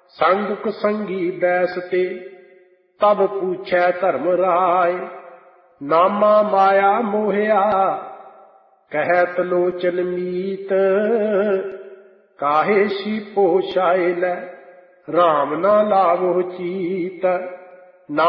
संग कुसंगी बैसते। तब पूछै धर्म राय, नामा माया मोहिया। कहत लोचन मीत, काहे सी पोशाए लै। राम ना लावो चीत।